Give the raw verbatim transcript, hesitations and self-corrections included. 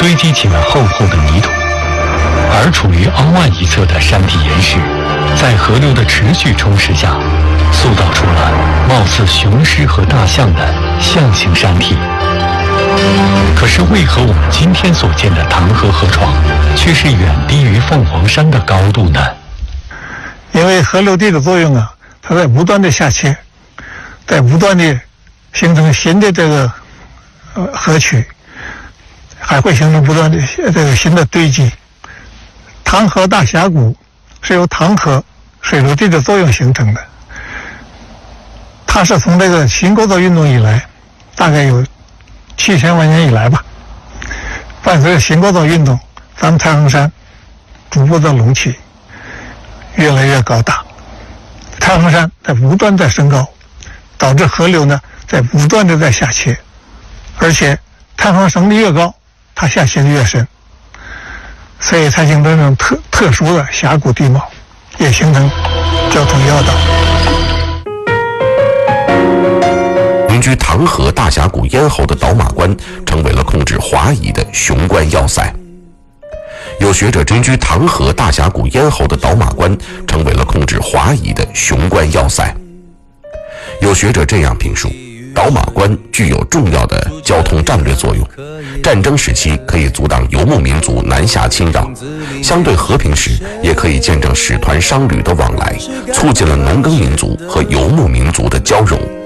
堆积起了厚厚的泥土，而处于凹岸一侧的山体岩石，在河流的持续冲蚀下，塑造出了貌似雄狮和大象的象形山体。可是为何我们今天所见的唐河河床却是远低于凤凰山的高度呢？ 因为河流地的作用啊，它在不断的下切，在不断的形成新的这个呃河曲，还会形成不断的这个新的堆积。唐河大峡谷是由唐河水流地的作用形成的，它是从这个新构造运动以来，大概有七千万年以来吧，伴随着新构造运动，咱们太行山逐步的隆起，越来越高大，太行山在不断在升高，导致河流呢在不断的在下切，而且太行升得越高，它下切的越深，所以才形成这种特特殊的峡谷地貌，也形成交通要道。 邻居唐河大峡谷咽喉的倒马关成为了控制华夷的雄关要塞。有学者珍居唐河大峡谷咽喉的倒马关成为了控制华夷的雄关要塞。有学者这样评述：倒马关具有重要的交通战略作用，战争时期可以阻挡游牧民族南下侵扰，相对和平时也可以见证使团商旅的往来，促进了农耕民族和游牧民族的交融。